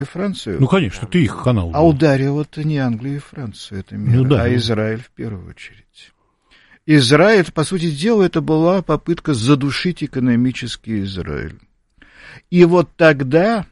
Францию. Ну, конечно, ты их канал. А ударила-то не Англию и Францию, это мера, да. а Израиль в первую очередь. Израиль, по сути дела, это была попытка задушить экономически Израиль. И вот тогда,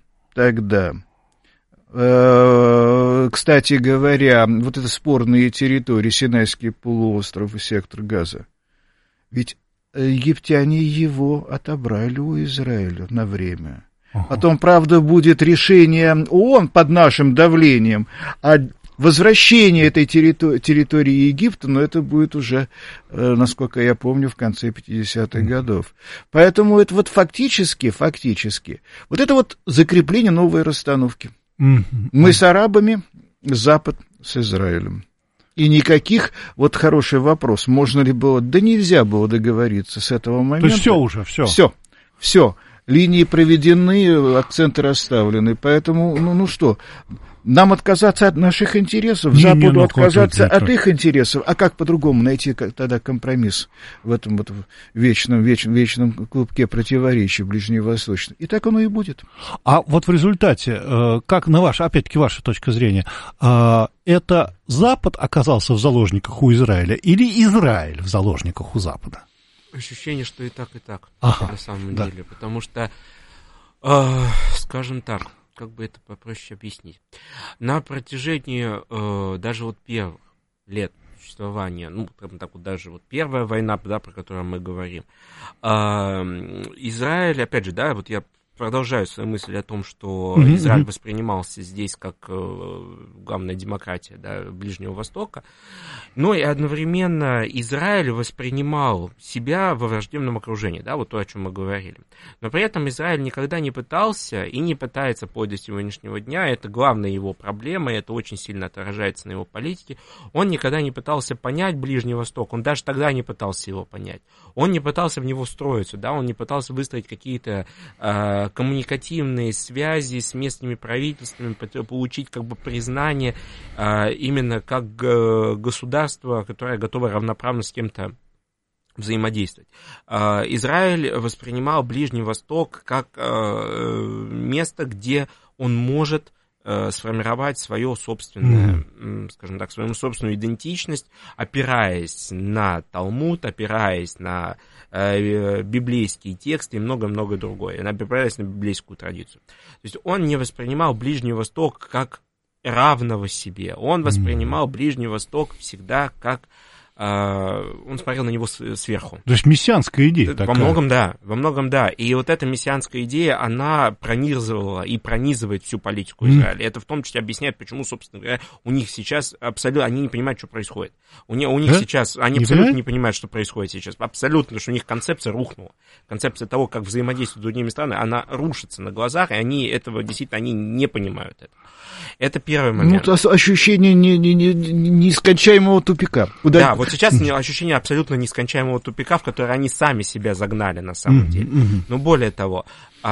кстати говоря, вот это спорные территории, Синайский полуостров и сектор Газа, ведь египтяне его отобрали у Израиля на время. Потом, правда, будет решение ООН под нашим давлением о возвращении этой территории Египта, но это будет уже, насколько я помню, в конце 50-х годов. Поэтому это вот фактически, вот это вот закрепление новой расстановки. Мы с арабами, Запад с Израилем. И никаких, вот хороший вопрос, можно ли было, да нельзя было договориться с этого момента. То есть все уже, все. Линии проведены, акценты расставлены, поэтому, ну что, нам отказаться от наших интересов, Западу отказаться от их интересов, а как по-другому найти тогда компромисс в этом вот вечном клубке противоречий ближневосточном? И так оно и будет. А вот в результате, как на опять-таки ваша точка зрения, это Запад оказался в заложниках у Израиля или Израиль в заложниках у Запада? Ощущение, что и так, на самом деле, потому что, скажем так, как бы это попроще объяснить, на протяжении даже вот первых лет существования, ну, так вот даже вот первая война, да, про которую мы говорим, Израиль, опять же, да, вот я продолжаю свою мысль о том, что Израиль воспринимался здесь как главная демократия, да, Ближнего Востока, но и одновременно Израиль воспринимал себя во враждебном окружении, да, вот то, о чем мы говорили. Но при этом Израиль никогда не пытался и не пытается вплоть до сегодняшнего дня, это главная его проблема, это очень сильно отражается на его политике, он никогда не пытался понять Ближний Восток, он даже тогда не пытался его понять, он не пытался в него встроиться, да, он не пытался выстроить какие-то коммуникативные связи с местными правительствами, получить как бы признание именно как государство, которое готово равноправно с кем-то взаимодействовать. Израиль воспринимал Ближний Восток как место, где он может сформировать свою собственную, скажем так, свою собственную идентичность, опираясь на Талмуд, опираясь на библейские тексты и много-много другое, опираясь на библейскую традицию. То есть он не воспринимал Ближний Восток как равного себе, он воспринимал Ближний Восток всегда как он смотрел на него сверху. То есть мессианская идея такая. Во многом да. И вот эта мессианская идея, она пронизывала и пронизывает всю политику Израиля. Это в том числе объясняет, почему, собственно говоря, у них сейчас абсолютно, они не понимают, что происходит. У них сейчас, они абсолютно не понимают, что происходит сейчас. Абсолютно, потому что у них концепция рухнула. Концепция того, как взаимодействовать с другими странами, она рушится на глазах, и они этого действительно, они не понимают этого. Это первый момент. Ну, ощущение нескончаемого тупика. Да, вот сейчас ощущение абсолютно нескончаемого тупика, в который они сами себя загнали на самом деле. Но более того,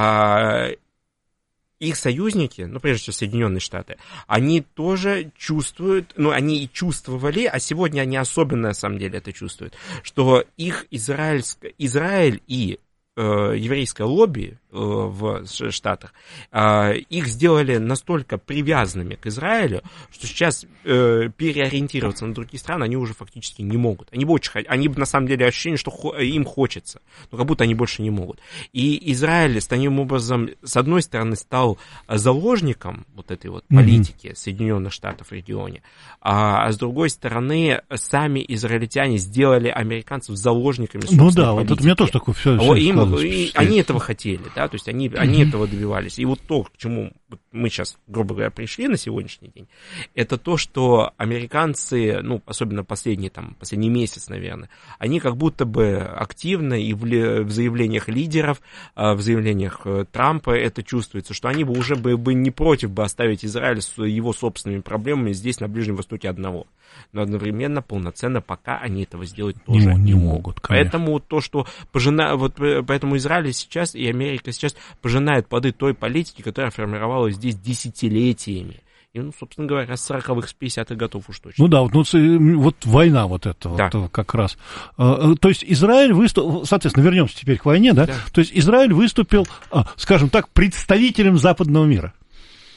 их союзники, ну, прежде всего, Соединенные Штаты, они тоже чувствуют, ну, они и чувствовали, а сегодня они особенно, на самом деле, это чувствуют, что их Израиль и еврейское лобби в Штатах, их сделали настолько привязанными к Израилю, что сейчас переориентироваться на другие страны они уже фактически не могут. Они на самом деле ощущение, что им хочется, но как будто они больше не могут. И Израиль таким образом, с одной стороны, стал заложником вот этой вот политики Соединенных Штатов в регионе, а с другой стороны, сами израильтяне сделали американцев заложниками собственной политики. Вот это у меня тоже такое все они этого хотели, да, то есть они этого добивались. И вот то, к чему мы сейчас, грубо говоря, пришли на сегодняшний день, это то, что американцы, ну, особенно последний месяц, наверное, они как будто бы активно и в заявлениях лидеров, в заявлениях Трампа это чувствуется, что они бы уже бы не против бы оставить Израиль с его собственными проблемами здесь, на Ближнем Востоке одного. Но одновременно, полноценно, пока они этого сделать тоже не могут. Поэтому то, что поэтому Израиль сейчас и Америка сейчас пожинают плоды той политики, которая формировалась здесь десятилетиями. И, ну, собственно говоря, с 40-х, с 50-х годов уж точно. Ну да, вот война вот эта, да. Вот как раз. То есть Израиль выступил, соответственно, вернемся теперь к войне, да? То есть Израиль выступил, скажем так, представителем западного мира.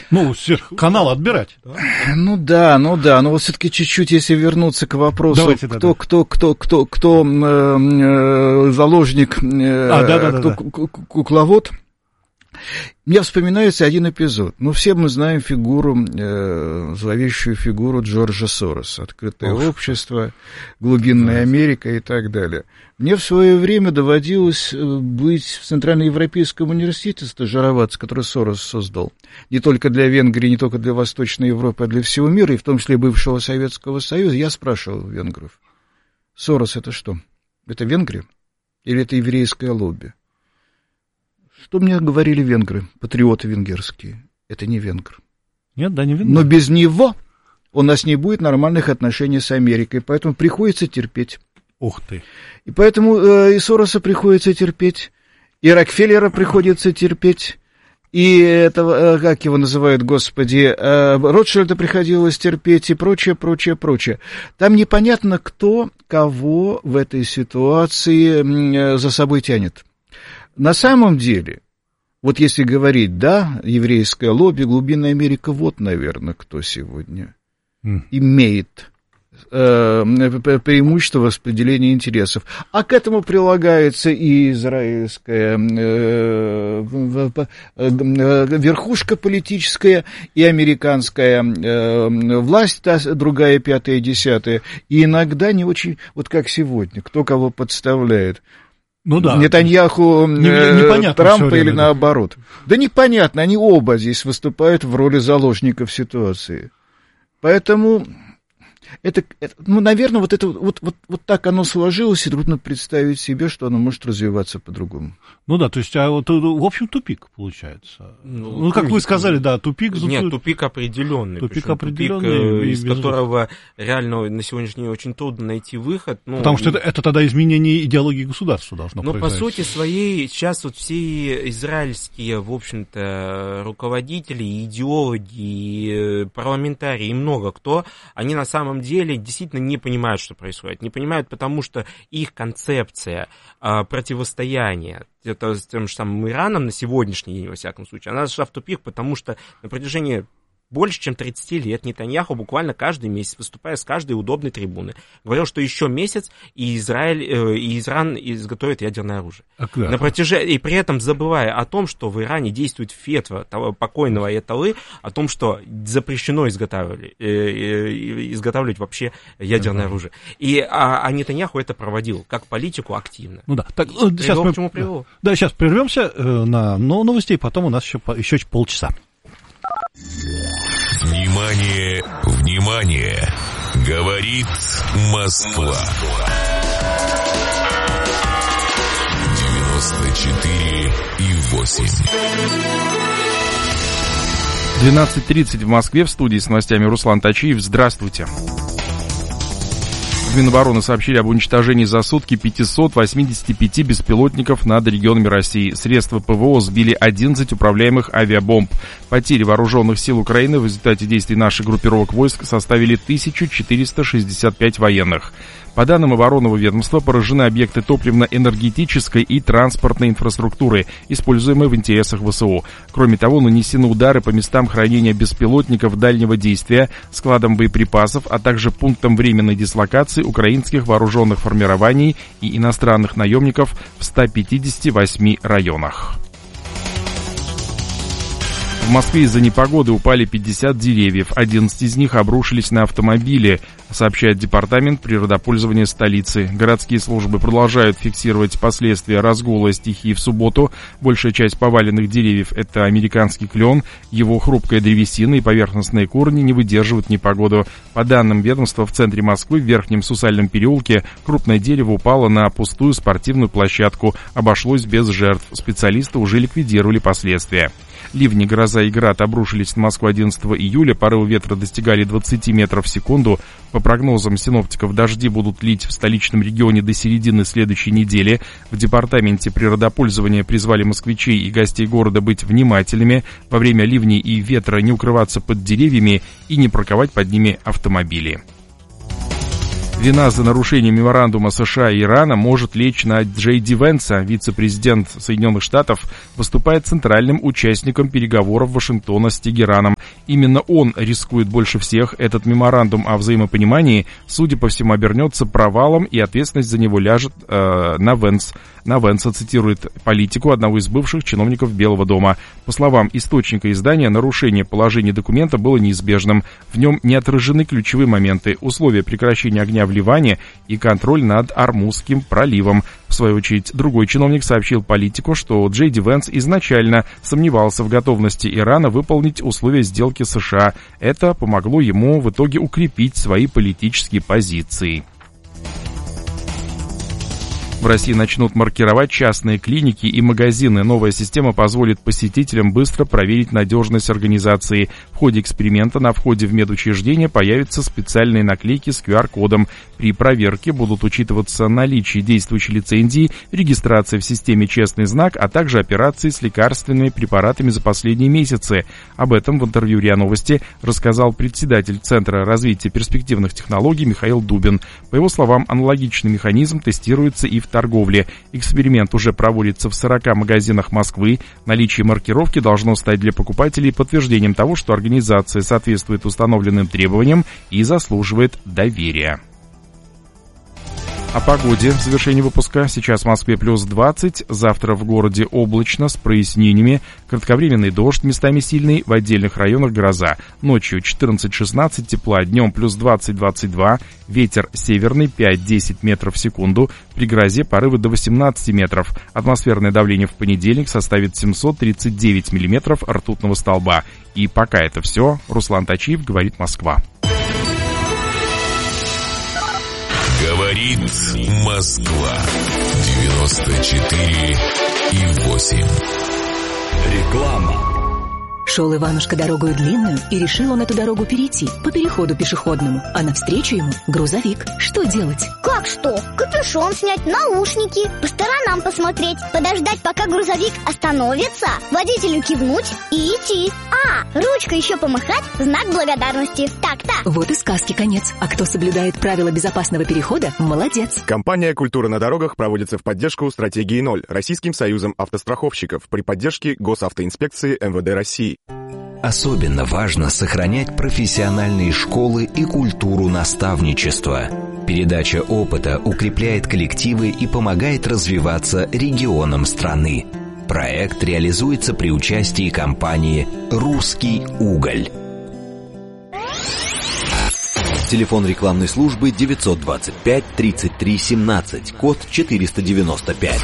Ну, канал отбирать. Ну да, но вот все-таки чуть-чуть, если вернуться к вопросу, давайте, кто заложник, кто кукловод. Мне вспоминается один эпизод. Ну, все мы знаем зловещую фигуру Джорджа Сороса. «Открытое общество», «Глубинная Америка» и так далее. Мне в свое время доводилось быть в Центральноевропейском университете стажироваться, который Сорос создал. Не только для Венгрии, не только для Восточной Европы, а для всего мира, и в том числе бывшего Советского Союза. Я спрашивал венгров: Сорос — это что? Это Венгрия? Или это еврейское лобби? Что мне говорили венгры, патриоты венгерские? Это не венгр. Нет, да, не венгр. Но без него у нас не будет нормальных отношений с Америкой, поэтому приходится терпеть. Ух ты. И поэтому и Сороса приходится терпеть, и Рокфеллера приходится терпеть, и этого, как его называют, господи, Ротшильда приходилось терпеть и прочее. Там непонятно, кто кого в этой ситуации за собой тянет. На самом деле, вот если говорить, да, еврейское лобби, глубинная Америка, вот, наверное, кто сегодня имеет преимущество в распределении интересов. А к этому прилагается и израильская верхушка политическая, и американская власть, та, другая, пятая, десятая, и иногда не очень, вот как сегодня, кто кого подставляет. Ну да. Нетаньяху, Трампа или наоборот. Да непонятно, они оба здесь выступают в роли заложников ситуации. Поэтому наверное, вот так оно сложилось, и трудно представить себе, что оно может развиваться по-другому. Ну да, то есть, в общем, тупик получается. Ну, как вы сказали, да, тупик. Нет, тупик определенный. Тупик, из которого реально на сегодняшний день очень трудно найти выход. Потому что это тогда изменение идеологии государства должно произойти. Но по сути своей, сейчас вот все израильские, в общем-то, руководители, идеологи, парламентарии, и много кто, они на самом деле действительно не понимают, что происходит. Не понимают, потому что их концепция противостояния с тем же самым Ираном на сегодняшний день, во всяком случае, она зашла в тупик, потому что на протяжении больше, чем 30 лет Нетаньяху буквально каждый месяц, выступая с каждой удобной трибуны, говорил, что еще месяц, и Израиль изготовит ядерное оружие. И при этом забывая о том, что в Иране действует фетва того покойного аятоллы, о том, что запрещено изготавливать вообще ядерное оружие. А Нетаньяху это проводил как политику активно. Ну да. Так, сейчас мы сейчас прервемся на новости, и потом у нас еще полчаса. Внимание, внимание! Говорит Москва. 94,8. 12:30 в Москве. В студии с новостями Руслан Тачиев. Здравствуйте. В Минобороны сообщили об уничтожении за сутки 585 беспилотников над регионами России. Средства ПВО сбили 11 управляемых авиабомб. Потери вооруженных сил Украины в результате действий наших группировок войск составили 1465 военных. По данным оборонного ведомства, поражены объекты топливно-энергетической и транспортной инфраструктуры, используемые в интересах ВСУ. Кроме того, нанесены удары по местам хранения беспилотников дальнего действия, складам боеприпасов, а также пунктам временной дислокации украинских вооруженных формирований и иностранных наемников в 158 районах. В Москве из-за непогоды упали 50 деревьев, 11 из них обрушились на автомобили, сообщает Департамент природопользования столицы. Городские службы продолжают фиксировать последствия разгула стихии в субботу. Большая часть поваленных деревьев — это американский клен, его хрупкая древесина и поверхностные корни не выдерживают непогоду. По данным ведомства, в центре Москвы, в Верхнем Сусальном переулке, крупное дерево упало на пустую спортивную площадку. Обошлось без жертв. Специалисты уже ликвидировали последствия. Ливни, гроза и град обрушились на Москву 11 июля, порывы ветра достигали 20 метров в секунду. По прогнозам синоптиков, дожди будут лить в столичном регионе до середины следующей недели. В Департаменте природопользования призвали москвичей и гостей города быть внимательными, во время ливней и ветра не укрываться под деревьями и не парковать под ними автомобили. Вина за нарушение меморандума США и Ирана может лечь на Джей Ди Венса. Вице-президент Соединенных Штатов выступает центральным участником переговоров Вашингтона с Тегераном. Именно он рискует больше всех. Этот меморандум о взаимопонимании, судя по всему, обернется провалом, и ответственность за него ляжет на Венса, цитирует политику одного из бывших чиновников Белого дома. По словам источника издания, нарушение положения документа было неизбежным. В нем не отражены ключевые моменты: условия прекращения огня в Ливане и контроль над Ормузским проливом. В свою очередь, другой чиновник сообщил политику, что Джей Ди Венс изначально сомневался в готовности Ирана выполнить условия сделки с США. Это помогло ему в итоге укрепить свои политические позиции. В России начнут маркировать частные клиники и магазины. Новая система позволит посетителям быстро проверить надежность организации. В ходе эксперимента на входе в медучреждение появятся специальные наклейки с QR-кодом. При проверке будут учитываться наличие действующей лицензии, регистрация в системе «Честный знак», а также операции с лекарственными препаратами за последние месяцы. Об этом в интервью РИА Новости рассказал председатель Центра развития перспективных технологий Михаил Дубин. По его словам, аналогичный механизм тестируется и в торговле. Эксперимент уже проводится в 40 магазинах Москвы. Наличие маркировки должно стать для покупателей подтверждением того, что организация соответствует установленным требованиям и заслуживает доверия. О погоде в завершении выпуска. Сейчас в Москве плюс 20, завтра в городе облачно с прояснениями, кратковременный дождь, местами сильный, в отдельных районах гроза. Ночью 14-16 тепла, днем плюс 20-22, ветер северный 5-10 метров в секунду, при грозе порывы до 18 метров. Атмосферное давление в понедельник составит 739 миллиметров ртутного столба. И пока это все. Руслан Тачиев, говорит Москва. Говорит Москва. 94,8. Реклама. Шел Иванушка дорогою длинную, и решил он эту дорогу перейти по переходу пешеходному, а навстречу ему грузовик. Что делать? Как что? Капюшон снять, наушники, по сторонам посмотреть, подождать, пока грузовик остановится, водителю кивнуть и идти. Ручкой еще помахать в знак благодарности. Так-то. Вот и сказки конец. А кто соблюдает правила безопасного перехода, молодец. Компания «Культура на дорогах» проводится в поддержку стратегии 0 Российским союзом автостраховщиков при поддержке Госавтоинспекции МВД России. Особенно важно сохранять профессиональные школы и культуру наставничества. Передача опыта укрепляет коллективы и помогает развиваться регионам страны. Проект реализуется при участии компании «Русский уголь». Телефон рекламной службы 925 33 17, код 495.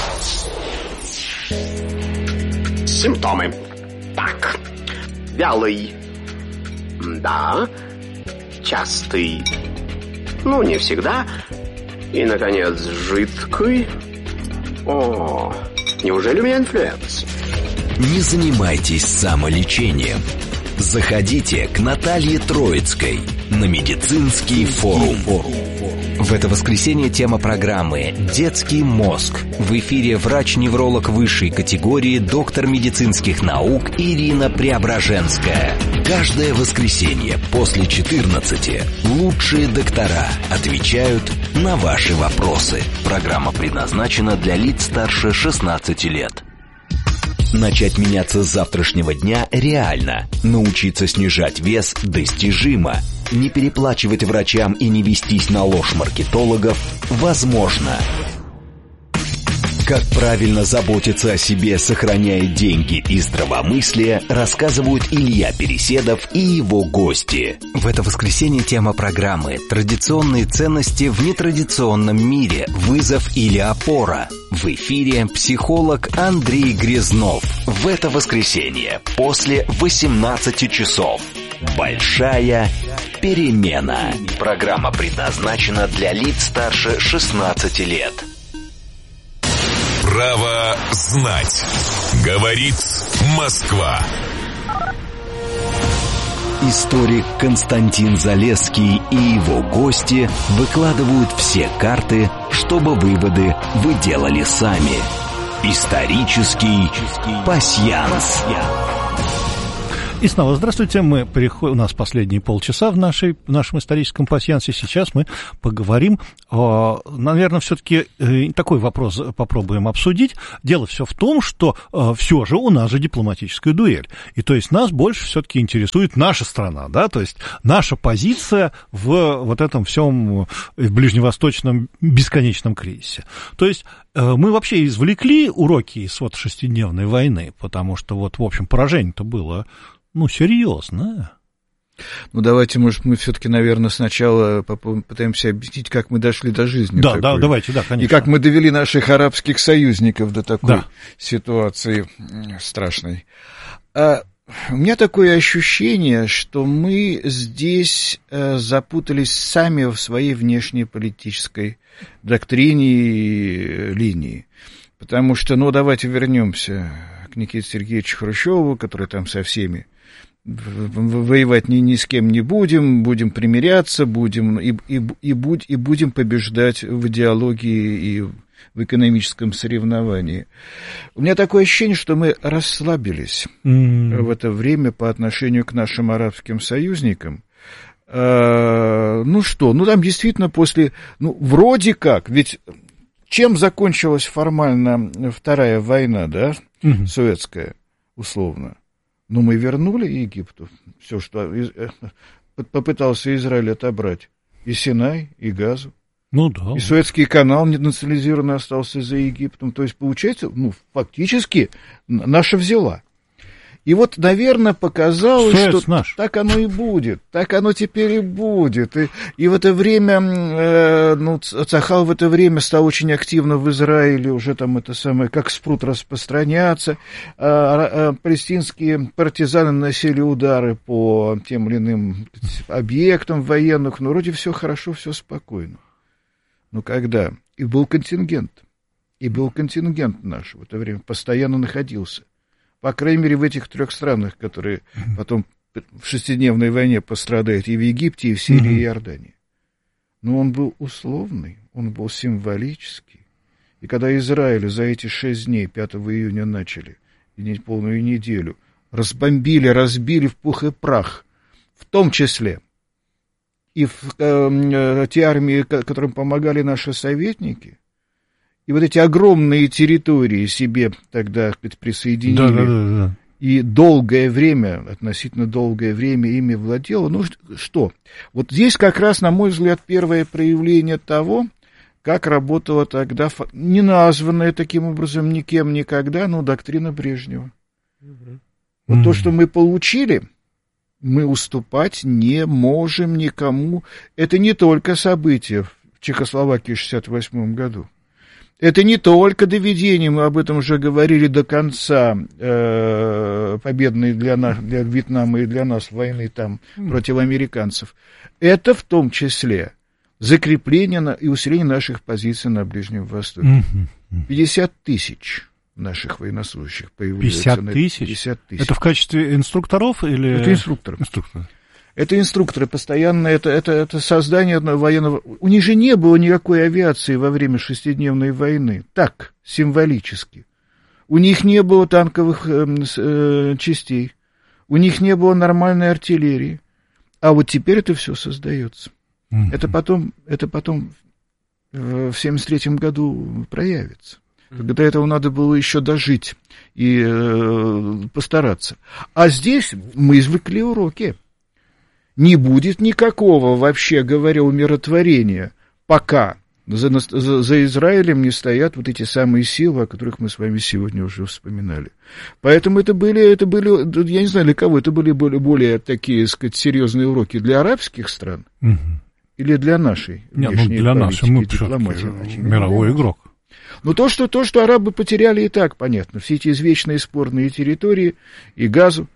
Симптомы. Так. Вялый. Да. Частый. Ну, не всегда. И, наконец, жидкий. О, неужели у меня инфлюенс? Не занимайтесь самолечением. Заходите к Наталье Троицкой на медицинский форум. В это воскресенье тема программы «Детский мозг». В эфире врач-невролог высшей категории, доктор медицинских наук Ирина Преображенская. Каждое воскресенье после 14 лучшие доктора отвечают на ваши вопросы. Программа предназначена для лиц старше 16 лет. Начать меняться с завтрашнего дня реально. Научиться снижать вес достижимо. Не переплачивать врачам и не вестись на ложь маркетологов возможно. Как правильно заботиться о себе, сохраняя деньги и здравомыслие, рассказывают Илья Переседов и его гости. В это воскресенье тема программы «Традиционные ценности в нетрадиционном мире. Вызов или опора». В эфире психолог Андрей Грязнов. В это воскресенье после 18 часов. Большая перемена. Программа предназначена для лиц старше 16 лет. Право знать. Говорит Москва. Историк Константин Залесский и его гости выкладывают все карты, чтобы выводы вы делали сами. Исторический пасьянс. И снова здравствуйте. У нас последние полчаса в нашем историческом пасьянсе. Сейчас мы поговорим, наверное, все-таки такой вопрос попробуем обсудить. Дело все в том, что все же у нас же дипломатическая дуэль. И то есть нас больше все-таки интересует наша страна, да, то есть наша позиция в вот этом всем ближневосточном бесконечном кризисе. То есть мы вообще извлекли уроки из вот шестидневной войны, потому что вот, в общем, поражение-то было... серьезно. Давайте, может, мы все-таки, наверное, сначала попытаемся объяснить, как мы дошли до жизни. Да, давайте, конечно. И как мы довели наших арабских союзников до такой ситуации страшной. У меня такое ощущение, что мы здесь запутались сами в своей внешнеполитической доктрине и линии. Потому что, давайте вернемся к Никите Сергеевичу Хрущеву, который там со всеми воевать ни с кем не будем примиряться, будем побеждать в идеологии и в экономическом соревновании. У меня такое ощущение, что мы расслабились в это время по отношению к нашим арабским союзникам. Там действительно после, вроде как, ведь чем закончилась формально Вторая война, да, советская, условно? Мы вернули Египту все, что попытался Израиль отобрать. И Синай, и Газу. И Суэцкий канал национализированный остался за Египтом. То есть, получается, фактически наша взяла. И вот, наверное, показалось, что так оно и будет, так оно теперь и будет. И в это время, Цахал в это время стал очень активно в Израиле, уже там как спрут распространяться. Палестинские партизаны наносили удары по тем или иным объектам военных, вроде все хорошо, все спокойно. Но когда? И был контингент наш в это время постоянно находился. По крайней мере, в этих 3 странах, которые потом в шестидневной войне пострадают и в Египте, и в Сирии, и Иордании. Но он был условный, он был символический. И когда Израиль за эти 6 дней, 5 июня начали, полную неделю, разбили в пух и прах, в том числе и те армии, которым помогали наши советники, и вот эти огромные территории себе тогда присоединили, и относительно долгое время ими владело. Что? Вот здесь как раз, на мой взгляд, первое проявление того, как работала тогда, не названная таким образом никем никогда, доктрина Брежнева. Вот то, что мы получили, мы уступать не можем никому. Это не только события в Чехословакии в 1968 году. Это не только доведение, мы об этом уже говорили, до конца победной для Вьетнама и для нас войны там против американцев. Это в том числе закрепление и усиление наших позиций на Ближнем Востоке. 50 тысяч наших военнослужащих появляются. 50 тысяч? Это в качестве инструкторов или... Это инструкторы. Это инструкторы постоянно, это создание военного... У них же не было никакой авиации во время шестидневной войны. Так, символически. У них не было танковых частей. У них не было нормальной артиллерии. А вот теперь это все создается. Это потом в 1973 году проявится. До этого надо было еще дожить и постараться. А здесь мы извлекли уроки. Не будет никакого, вообще говоря, умиротворения, пока за Израилем не стоят вот эти самые силы, о которых мы с вами сегодня уже вспоминали. Поэтому это были, я не знаю для кого, это были более такие, так сказать, серьезные уроки для арабских стран или для нашей внешней политики, дипломатии. Мировой игрок. Но то, что арабы потеряли, и так понятно. Все эти извечные спорные территории, и Газу,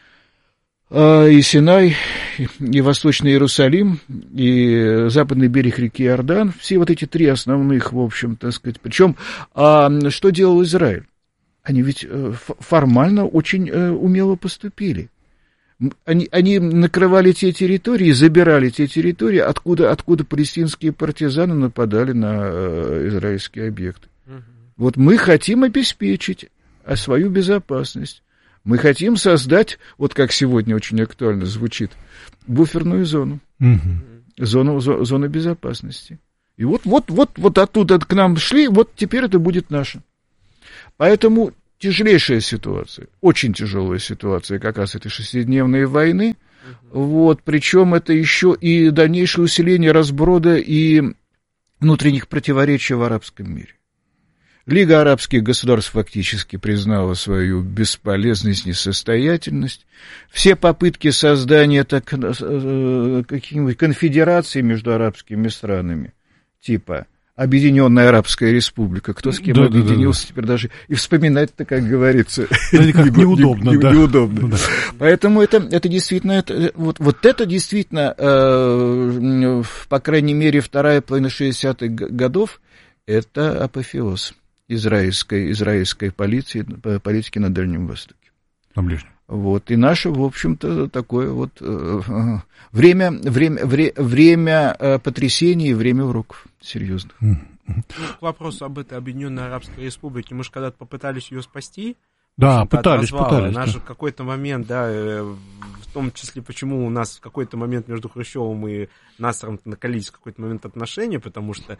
и Синай, и Восточный Иерусалим, и западный берег реки Иордан, все вот эти 3 основных, в общем, так сказать. Причем, что делал Израиль? Они ведь формально очень умело поступили. Они накрывали те территории, забирали те территории, откуда палестинские партизаны нападали на израильские объекты. Вот мы хотим обеспечить свою безопасность. Мы хотим создать, вот как сегодня очень актуально звучит, буферную зону. Зону безопасности. И вот оттуда к нам шли, вот теперь это будет наше. Поэтому тяжелейшая ситуация, очень тяжелая ситуация как раз этой 6-дневной войны. Вот, причем это еще и дальнейшее усиление разброда и внутренних противоречий в арабском мире. Лига арабских государств фактически признала свою бесполезность, несостоятельность. Все попытки создания каких-нибудь конфедераций между арабскими странами, типа Объединенная Арабская Республика, кто с кем объединился, теперь даже и вспоминать-то, как говорится, неудобно. Неудобно. Поэтому это действительно, вот это действительно, по крайней мере, вторая половина 60-х годов, это апофеоз израильской политики на Дальнем Востоке. На Ближнем. Вот, и наше, в общем-то, такое вот время потрясений и время уроков серьезных. К вопросу об этой Объединенной Арабской Республике, мы же когда-то попытались ее спасти. Да, пытались. Нас же в какой-то момент, да, в том числе, почему у нас в какой-то момент между Хрущевым и Насером накалились в какой-то момент отношения, потому что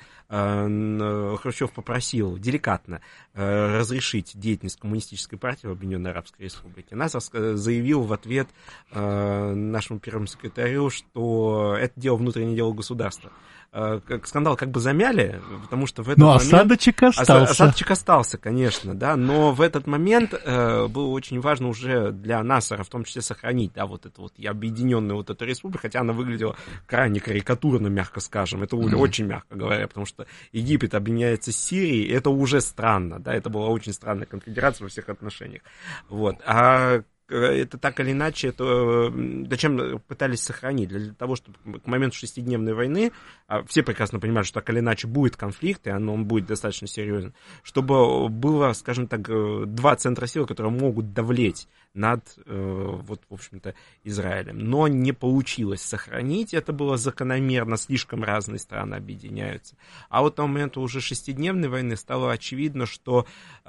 Хрущев попросил деликатно разрешить деятельность коммунистической партии в Объединенной Арабской Республике. Насер заявил в ответ нашему первому секретарю, что это внутреннее дело государства. Скандал как бы замяли, потому что в этот момент... осадочек остался. Осадочек остался, конечно, да, но в этот момент было очень важно уже для Насера, в том числе, сохранить, да, вот эту вот объединенную вот эту республику, хотя она выглядела крайне карикатурно, мягко скажем, это очень мягко говоря, потому что Египет объединяется с Сирией, это уже странно, да, это была очень странная конфедерация во всех отношениях, вот, это так или иначе, это зачем пытались сохранить? Для того, чтобы к моменту 6-дневной войны, все прекрасно понимают, что так или иначе будет конфликт, и он будет достаточно серьезен, чтобы было, скажем так, два центра силы, которые могут давлеть над, вот, в общем-то, Израилем. Но не получилось сохранить, это было закономерно, слишком разные страны объединяются. А вот на момент уже 6-дневной войны стало очевидно, что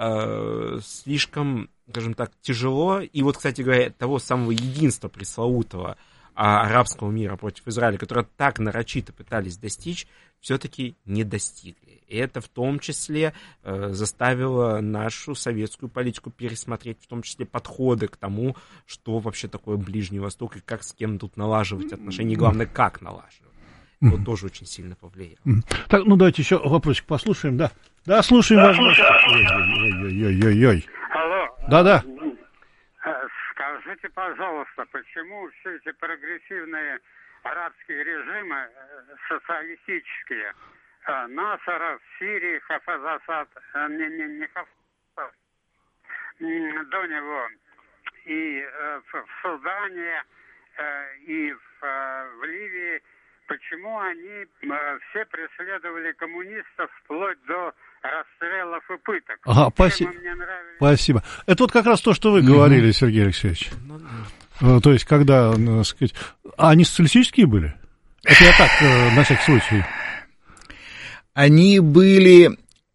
слишком, скажем так, тяжело, и вот, кстати говоря, того самого единства пресловутого арабского мира против Израиля, которое так нарочито пытались достичь, все-таки не достигли. И это в том числе заставило нашу советскую политику пересмотреть, в том числе подходы к тому, что вообще такое Ближний Восток, и как с кем тут налаживать отношения, и главное, как налаживать. Это тоже очень сильно повлияло. Так, ну давайте еще вопросик послушаем, да. Да, слушаем вас. Ой-ой-ой. Алло. Да-да. Скажите, пожалуйста, почему все эти прогрессивные арабские режимы социалистические, Насара в Сирии, Хафаз Асад, не Хафаз, до него, и в Судане, и в Ливии, почему они все преследовали коммунистов вплоть до расстрелов и пыток? Ага, спасибо. Это вот как раз то, что вы говорили, Сергей Алексеевич. То есть, когда, так сказать... они социалистические были? Это я так, на всякий случай. Они были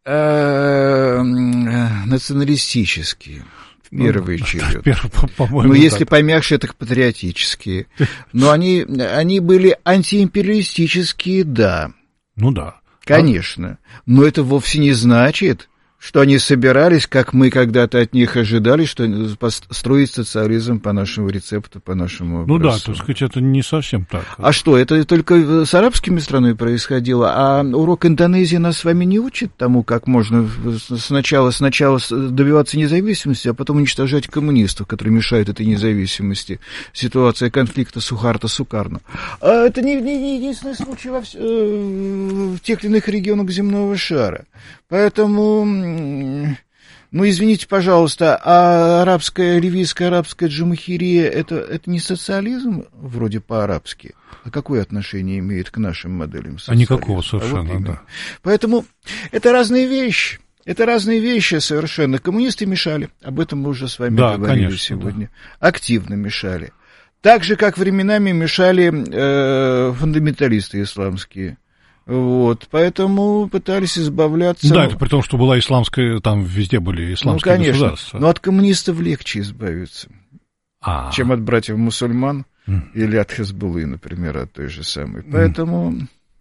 националистические. В первый черед. Ну, если помягче, так патриотические. Но они были антиимпериалистические, да. Ну да. Конечно. Но это вовсе не значит, что они собирались, как мы когда-то от них ожидали, что строить социализм по нашему рецепту, по нашему образцу. Ну да, так сказать, это не совсем так. А что, это только с арабскими странами происходило? А урок Индонезии нас с вами не учит тому, как можно сначала добиваться независимости, а потом уничтожать коммунистов, которые мешают этой независимости. Ситуация конфликта Сухарто-Сукарно. А это не единственный случай в тех или иных регионах земного шара. Поэтому, ну, извините, пожалуйста, а ливийская арабская джамахирия это не социализм вроде по-арабски? А какое отношение имеет к нашим моделям социализма? А никакого совершенно, вот да. Поэтому это разные вещи. Это разные вещи совершенно. Коммунисты мешали, об этом мы уже с вами говорили конечно, сегодня. Да. Активно мешали. Так же, как временами мешали фундаменталисты исламские. Вот, поэтому пытались избавляться... Да, это при том, что была исламская, там везде были исламские государства. Но от коммунистов легче избавиться, чем от братьев-мусульман или от Хезболлы, например, от той же самой. Поэтому...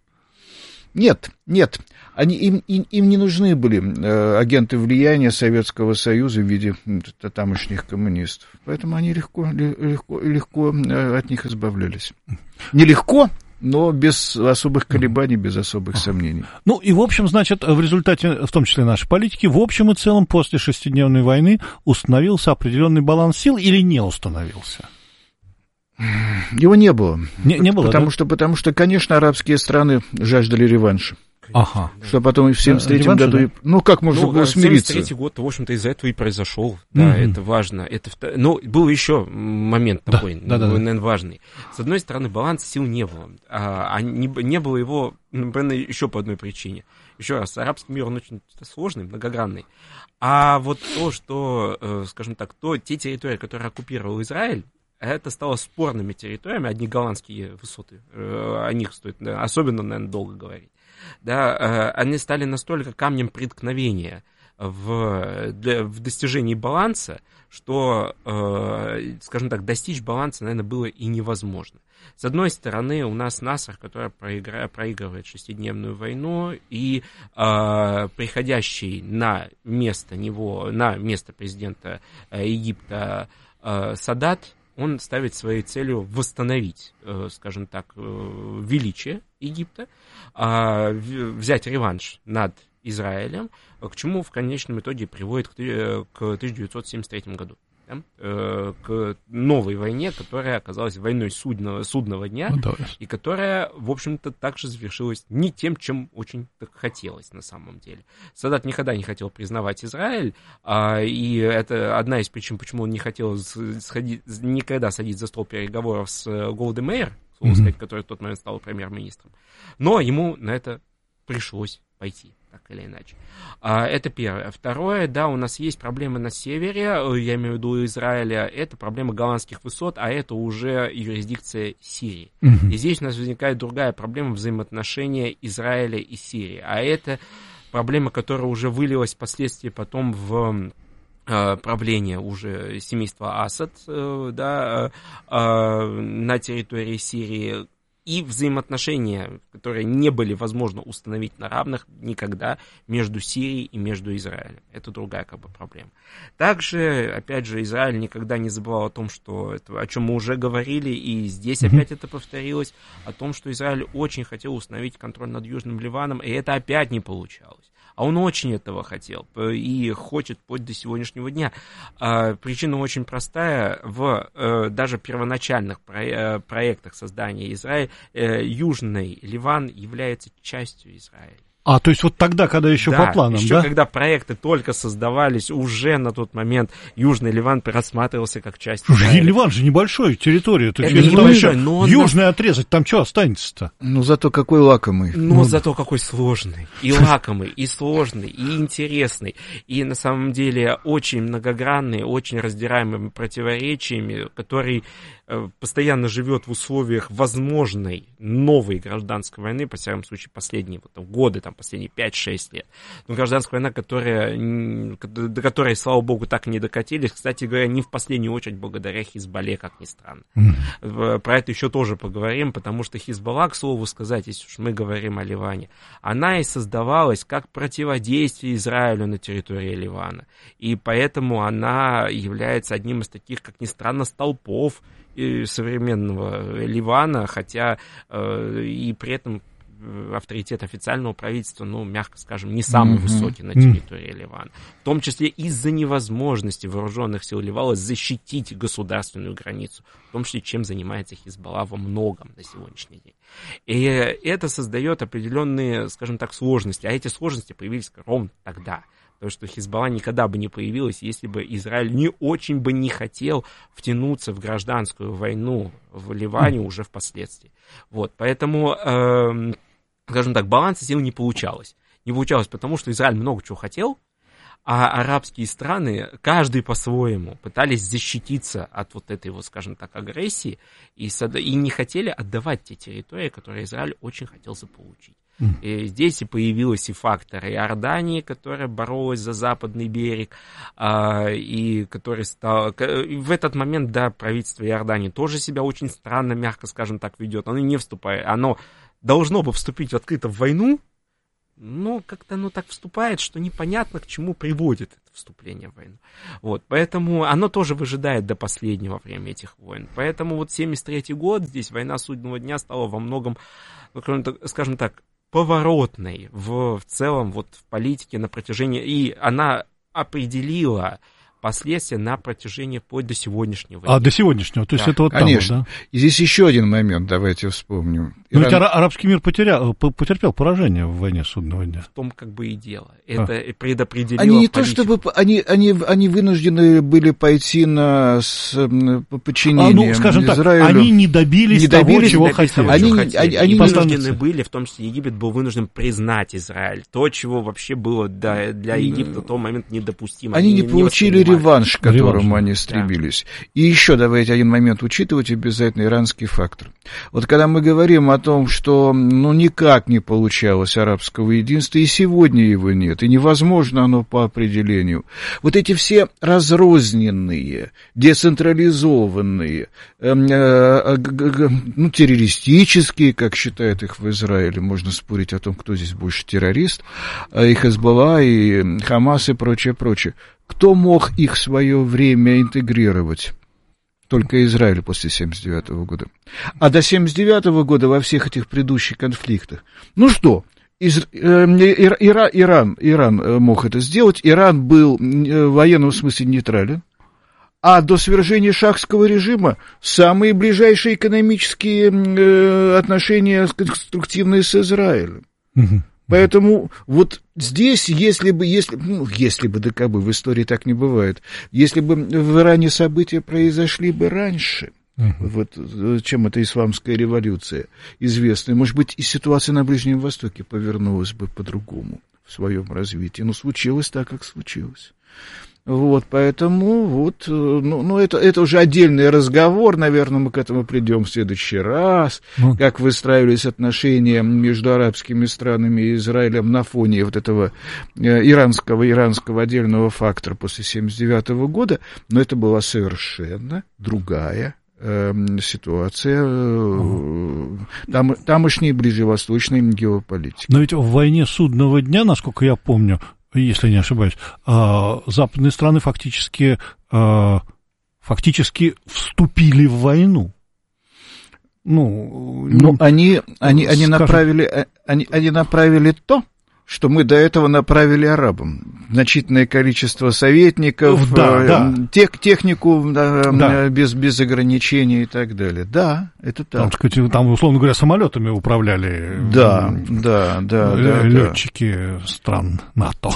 Нет. Им не нужны были агенты влияния Советского Союза в виде тамошних коммунистов. Поэтому они легко от них избавлялись. Нелегко, но без особых колебаний, без особых сомнений. Ну и, в общем, значит, в результате, в том числе нашей политики, в общем и целом после шестидневной войны установился определенный баланс сил или не установился? Его не было. Не было, потому что, конечно, арабские страны жаждали реванша. Ага. Что потом в 1973 году... Да? Ну, как можно было смириться? 1973 год, в общем-то, из-за этого и произошел. Да, это важно. Но был еще момент такой, наверное, важный. С одной стороны, баланса сил не было. Не было его, наверное, еще по одной причине. Еще раз, арабский мир, он очень сложный, многогранный. А вот то, что, скажем так, те территории, которые оккупировал Израиль, это стало спорными территориями, одни голландские высоты, о них стоит особенно, наверное, долго говорить. Да, они стали настолько камнем преткновения в достижении баланса, что, скажем так, достичь баланса, наверное, было и невозможно. С одной стороны, у нас Насер, который проигрывает шестидневную войну, и приходящий на место президента Египта Садат, он ставит своей целью восстановить, скажем так, величие Египта, взять реванш над Израилем, к чему в конечном итоге приводит к 1973 году. Да? К новой войне, которая оказалась войной судного дня, и которая, в общем-то, также завершилась не тем, чем очень так хотелось на самом деле. Садат никогда не хотел признавать Израиль, и это одна из причин, почему он не хотел никогда садиться за стол переговоров с Голдой Меир, которая в тот момент стала премьер-министром. Но ему на это пришлось пойти. Так или иначе. Это первое. Второе, да, у нас есть проблемы на севере, я имею в виду Израиля, это проблема голландских высот, а это уже юрисдикция Сирии. И здесь у нас возникает другая проблема взаимоотношения Израиля и Сирии. А это проблема, которая уже вылилась впоследствии потом в правление уже семейства Асад, да, на территории Сирии, и взаимоотношения, которые не были возможно установить на равных никогда между Сирией и между Израилем. Это другая проблема. Также, опять же, Израиль никогда не забывал о том, о чем мы уже говорили, и здесь опять это повторилось, о том, что Израиль очень хотел установить контроль над Южным Ливаном, и это опять не получалось. А он очень этого хотел и хочет вплоть до сегодняшнего дня. Причина очень простая. В даже первоначальных проектах создания Израиля Южный Ливан является частью Израиля. То есть вот тогда, когда еще по планам, еще когда проекты только создавались, уже на тот момент Южный Ливан рассматривался как часть Израиля. Ливан же небольшой, территория. Это небольшой, но южный отрезать, там что останется-то? Ну, зато какой лакомый. Зато какой сложный. И лакомый, и сложный, и интересный. И на самом деле очень многогранный, очень раздираемыми противоречиями, который постоянно живет в условиях возможной новой гражданской войны, по всякому случаю, последние годы, последние 5-6 лет. Но гражданская война, до которой, слава богу, так и не докатились, кстати говоря, не в последнюю очередь благодаря Хизбалле, как ни странно. Про это еще тоже поговорим, потому что Хизбалла, к слову сказать, если уж мы говорим о Ливане, она и создавалась как противодействие Израилю на территории Ливана. И поэтому она является одним из таких, как ни странно, столпов современного Ливана, хотя и при этом авторитет официального правительства, мягко скажем, не самый высокий на территории Ливана. В том числе из-за невозможности вооруженных сил Ливана защитить государственную границу, в том числе, чем занимается Хизбалла во многом на сегодняшний день. И это создает определенные, скажем так, сложности. А эти сложности появились ровно тогда. Потому что Хизбалла никогда бы не появилась, если бы Израиль не очень бы не хотел втянуться в гражданскую войну в Ливане уже впоследствии. Поэтому, скажем так, баланса сил не получалось. Не получалось, потому что Израиль много чего хотел, а арабские страны, каждый по-своему, пытались защититься от этой скажем так, агрессии и не хотели отдавать те территории, которые Израиль очень хотел заполучить. И здесь и появился и фактор Иордании, которая боролась за западный берег, и который стал... В этот момент, да, правительство Иордании тоже себя очень странно, мягко скажем так, ведет. Оно не вступает, оно должно бы вступить открыто в войну, но как-то оно так вступает, что непонятно, к чему приводит это вступление в войну. Вот, поэтому оно тоже выжидает до последнего время этих войн. Поэтому вот 73-й год, здесь война Судного дня стала во многом, скажем так, поворотной в целом вот в политике на протяжении, и она определила последствия на протяжении вплоть до сегодняшнего. До сегодняшнего, то есть это вот конечно. Там, да? И здесь еще один момент, давайте вспомним. Но ведь арабский мир потерпел поражение в войне Судного дня. В том как бы и дело. Это предопределило они не политику. То чтобы они вынуждены были пойти на подчинение скажем Израилю. Так, они не добились того, чего хотели. Они вынуждены были, в том числе Египет был вынужден признать Израиль. То, чего вообще было для Египта в тот момент недопустимо. Они не получили реванш, к которому они стремились. Да. И еще давайте один момент учитывать обязательно иранский фактор. Вот когда мы говорим о том, что никак не получалось арабского единства, и сегодня его нет, и невозможно оно по определению. Вот эти все разрозненные, децентрализованные, террористические, как считают их в Израиле, можно спорить о том, кто здесь больше террорист, и Хезболла, и Хамас, и прочее. Кто мог их в свое время интегрировать? Только Израиль после 1979 года. А до 1979 года во всех этих предыдущих конфликтах. Иран мог это сделать. Иран был в военном смысле нейтрален. А до свержения шахского режима самые ближайшие экономические отношения конструктивные с Израилем. Поэтому вот здесь, если бы, да как бы в истории так не бывает, если бы в Иране события произошли бы раньше, вот, чем эта исламская революция известная, может быть, и ситуация на Ближнем Востоке повернулась бы по-другому в своем развитии, но случилось так, как случилось. Вот, поэтому, это уже отдельный разговор, наверное, мы к этому придем в следующий раз, как выстраивались отношения между арабскими странами и Израилем на фоне вот этого иранского отдельного фактора после 1979 года, но это была совершенно другая ситуация тамошней ближневосточной геополитики. Но ведь в войне Судного дня, насколько я помню, если не ошибаюсь, западные страны фактически вступили в войну. Они направили то, что мы до этого направили арабам. Значительное количество советников, технику без ограничений и так далее. Да, это так. Там, условно говоря, самолетами управляли летчики стран НАТО.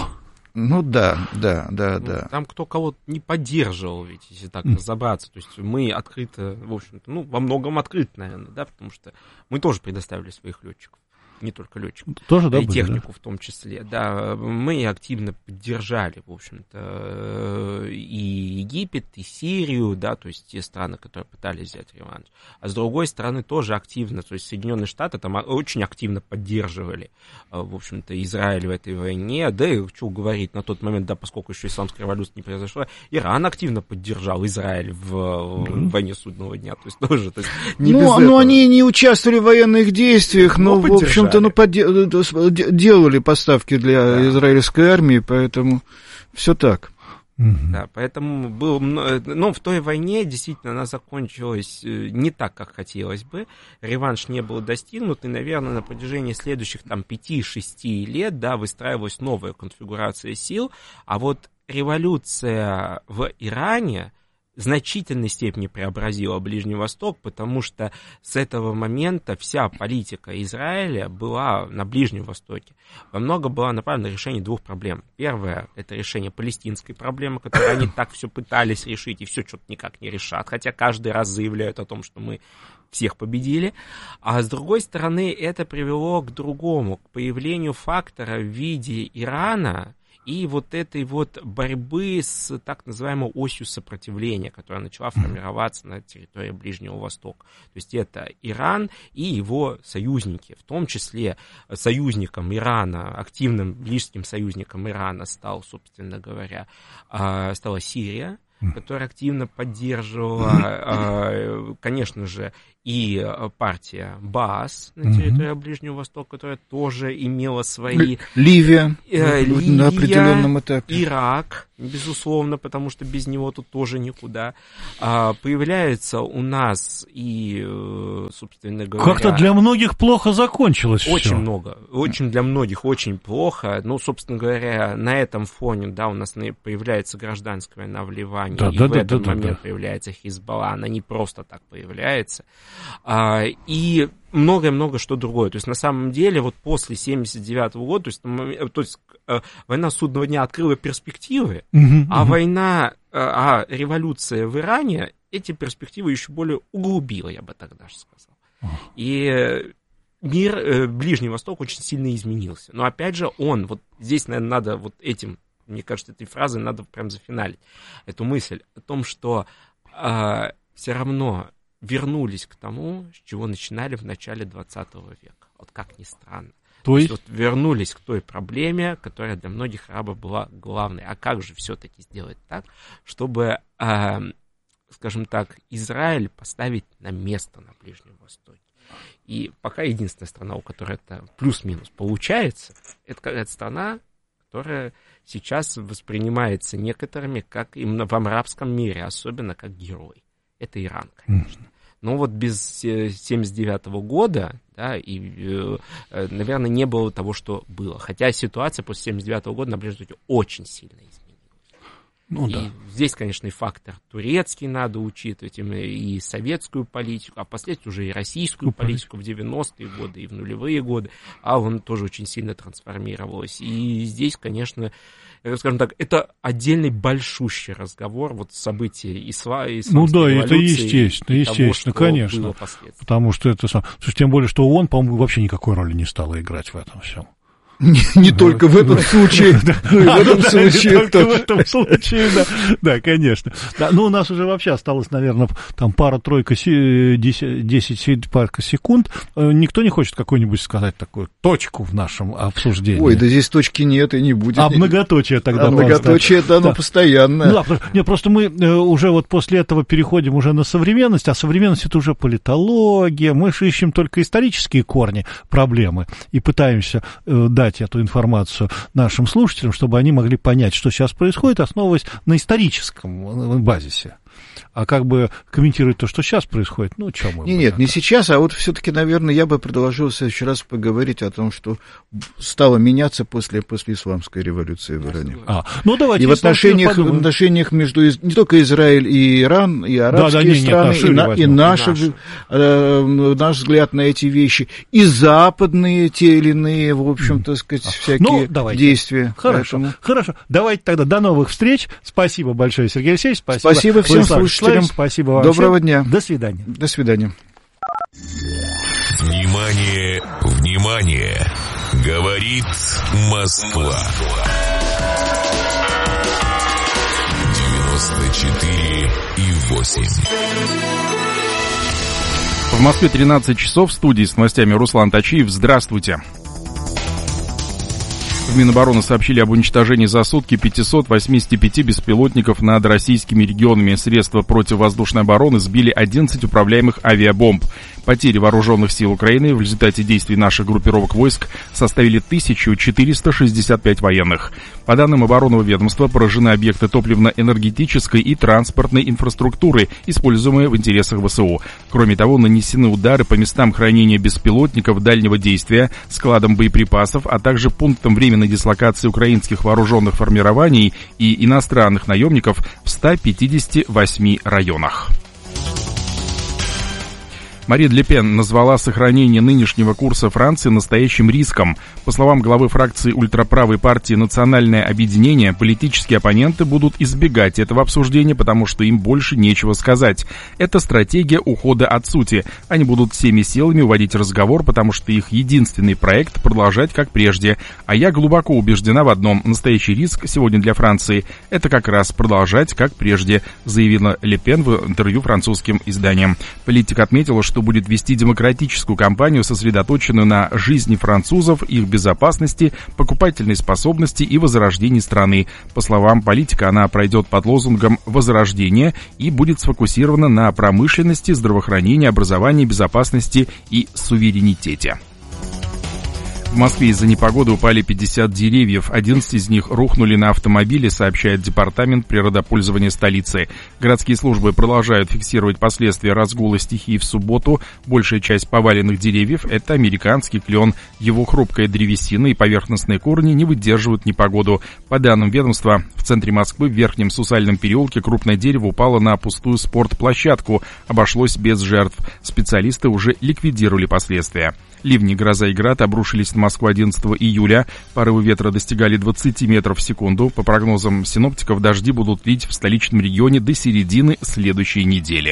Там кто кого не поддерживал, ведь, если так разобраться. То есть мы открыто, в общем-то, во многом открыты, наверное, да, потому что мы тоже предоставили своих летчиков. Не только летчиков, тоже, и технику в том числе. Да, мы активно поддержали, в общем-то, и Египет, и Сирию, да, то есть те страны, которые пытались взять реванш. А с другой стороны, тоже активно, то есть Соединенные Штаты там очень активно поддерживали, в общем-то, Израиль в этой войне. Да, и что говорить, на тот момент, да, поскольку еще исламская революция не произошла, Иран активно поддержал Израиль в войне Судного дня. То есть тоже, не без этого. Они не участвовали в военных действиях, но в общем-то, делали поставки для израильской армии, поэтому все так. Да, поэтому в той войне действительно она закончилась не так, как хотелось бы. Реванш не был достигнут, и, наверное, на протяжении следующих 5-6 лет, да, выстраивалась новая конфигурация сил, а вот революция в Иране в значительной степени преобразила Ближний Восток, потому что с этого момента вся политика Израиля была на Ближнем Востоке. Во многом была направлена на решение двух проблем. Первое — это решение палестинской проблемы, которую они так все пытались решить, и все что-то никак не решат, хотя каждый раз заявляют о том, что мы всех победили. А с другой стороны, это привело к другому, к появлению фактора в виде Ирана и вот этой вот борьбы с так называемой осью сопротивления, которая начала формироваться на территории Ближнего Востока. То есть это Иран и его союзники, в том числе союзником Ирана, активным близким союзником Ирана стала Сирия, которая активно поддерживала, конечно же, и партия Баас на территории Ближнего Востока, которая тоже имела свои... Ливия на определенном этапе. Ирак, безусловно, потому что без него тут тоже никуда. Появляется у нас и, собственно говоря... Как-то для многих плохо закончилось очень все. Много. Очень для многих очень плохо. Ну, собственно говоря, на этом фоне, да, у нас появляется гражданская война в Ливане, и в этот момент появляется Хизбалла. Она не просто так появляется. И многое-много что другое. То есть, на самом деле, вот после 1979 года, то есть война судного дня открыла перспективы, а революция в Иране эти перспективы еще более углубила, я бы так даже сказал. И мир, Ближний Восток очень сильно изменился. Но, опять же, вот здесь, наверное, надо вот этим, мне кажется, этой фразой надо прям зафиналить эту мысль о том, что все равно вернулись к тому, с чего начинали в начале 20 века. Вот как ни странно. То есть вот вернулись к той проблеме, которая для многих арабов была главной. А как же все-таки сделать так, чтобы, скажем так, Израиль поставить на место на Ближнем Востоке? И пока единственная страна, у которой это плюс-минус получается, это какая-то страна, которая сейчас воспринимается некоторыми как именно в арабском мире, особенно как герой. Это Иран, конечно. Но вот без 1979 года, да, и, наверное, не было того, что было. Хотя ситуация после 1979 года на Ближнем Востоке очень сильно изменилась. И здесь, конечно, и фактор турецкий надо учитывать, и советскую политику, а впоследствии уже и российскую политику в 90-е годы, и в нулевые годы, он тоже очень сильно трансформировалась. И здесь, конечно, скажем так, это отдельный большущий разговор, вот события исламской революции. Это естественно, конечно. Потому что это... Слушай, тем более, что ООН, по-моему, вообще никакой роли не стала играть в этом всем. Не только в этом случае, но и в этом случае. Только в этом случае, да, конечно. Ну, у нас уже вообще осталось, наверное, там пара-тройка, 10 парка секунд. Никто не хочет какой-нибудь сказать такую точку в нашем обсуждении. Ой, да здесь точки нет и не будет. А многоточие тогда. А многоточие это оно постоянное. Нет, просто мы уже вот после этого переходим уже на современность, а современность это уже политология. Мы же ищем только исторические корни проблемы и пытаемся дать эту информацию нашим слушателям, чтобы они могли понять, что сейчас происходит, основываясь на историческом базисе. А как бы комментировать то, что сейчас происходит, что мы... Нет, не сейчас, а вот все-таки, наверное, я бы предложил в следующий раз поговорить о том, что стало меняться после исламской революции в Иране. Давайте. И в отношениях между не только Израиль и Иран, и арабские страны, и наш взгляд на эти вещи, и западные те или иные, в общем-то, сказать, всякие действия. Хорошо. Давайте тогда до новых встреч. Спасибо большое, Сергей Алексеевич. Спасибо всем слушателям. Спасибо вам. Доброго дня. До свидания. До свидания. Внимание, внимание! Говорит Москва. 94,8. В Москве 13 часов. В студии с новостями Руслан Тачиев. Здравствуйте. В Минобороны сообщили об уничтожении за сутки 585 беспилотников над российскими регионами. Средства противовоздушной обороны сбили 11 управляемых авиабомб. Потери вооруженных сил Украины в результате действий наших группировок войск составили 1465 военных. По данным оборонного ведомства, поражены объекты топливно-энергетической и транспортной инфраструктуры, используемые в интересах ВСУ. Кроме того, нанесены удары по местам хранения беспилотников дальнего действия, складам боеприпасов, а также пунктам временной дислокации украинских вооруженных формирований и иностранных наемников в 158 районах. Марин Ле Пен назвала сохранение нынешнего курса Франции настоящим риском. По словам главы фракции ультраправой партии «Национальное объединение», политические оппоненты будут избегать этого обсуждения, потому что им больше нечего сказать. Это стратегия ухода от сути. Они будут всеми силами уводить разговор, потому что их единственный проект — продолжать как прежде. А я глубоко убеждена в одном: настоящий риск сегодня для Франции — это как раз продолжать как прежде, заявила Ле Пен в интервью французским изданиям. Политик отметила, что будет вести демократическую кампанию, сосредоточенную на жизни французов, их безопасности, покупательной способности и возрождении страны. По словам политика, она пройдет под лозунгом «возрождение» и будет сфокусирована на промышленности, здравоохранении, образовании, безопасности и суверенитете. В Москве из-за непогоды упали 50 деревьев, 11 из них рухнули на автомобили, сообщает Департамент природопользования столицы. Городские службы продолжают фиксировать последствия разгула стихии в субботу. Большая часть поваленных деревьев — это американский клен. Его хрупкая древесина и поверхностные корни не выдерживают непогоду. По данным ведомства, в центре Москвы в Верхнем Сусальном переулке крупное дерево упало на пустую спортплощадку. Обошлось без жертв. Специалисты уже ликвидировали последствия. Ливни, гроза и град обрушились на Москву 11 июля. Порывы ветра достигали 20 метров в секунду. По прогнозам синоптиков, дожди будут лить в столичном регионе до середины следующей недели.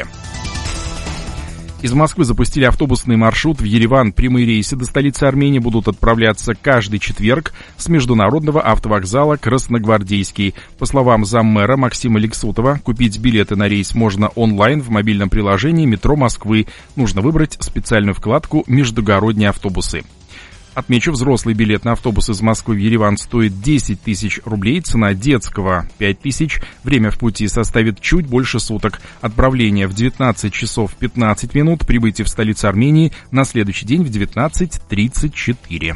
Из Москвы запустили автобусный маршрут в Ереван. Прямые рейсы до столицы Армении будут отправляться каждый четверг с международного автовокзала Красногвардейский. По словам заммэра Максима Лексутова, купить билеты на рейс можно онлайн в мобильном приложении «Метро Москвы». Нужно выбрать специальную вкладку «Междугородние автобусы». Отмечу, взрослый билет на автобус из Москвы в Ереван стоит 10 тысяч рублей, цена детского 5 тысяч. Время в пути составит чуть больше суток. Отправление в 19 часов 15 минут, прибытие в столицу Армении на следующий день в 19:34.